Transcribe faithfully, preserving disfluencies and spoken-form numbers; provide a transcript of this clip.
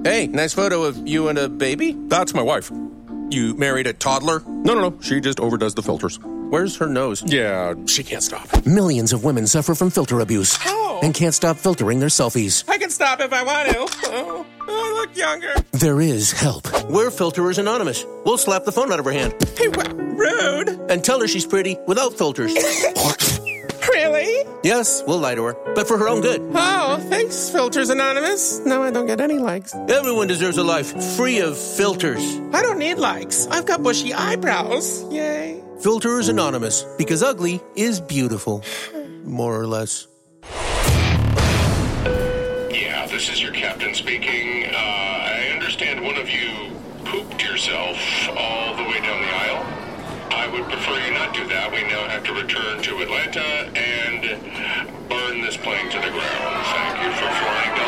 Hey, nice photo of you and a baby. That's my wife. You married a toddler? No, no, no. She just overdoes the filters. Where's her nose? Yeah, she can't stop. Millions of women suffer from filter abuse Oh. and can't stop filtering their selfies. I can stop if I want to. Oh, I look younger. There is help. We're Filterers Anonymous. We'll slap the phone out of her hand Hey, what? Rude. and tell her she's pretty without filters. Really? Yes, we'll lie to her, but for her own good. Oh, thanks, Filters Anonymous. No, I don't get any likes. Everyone deserves a life free of filters. I don't need likes. I've got bushy eyebrows. Yay. Filterers Anonymous, because ugly is beautiful. More or less. Yeah, this is your captain speaking. Uh, I understand one of you pooped yourself all the way down the aisle. I would prefer you not do that. We now have to return to Atlanta and burn this plane to the ground. Thank you for flying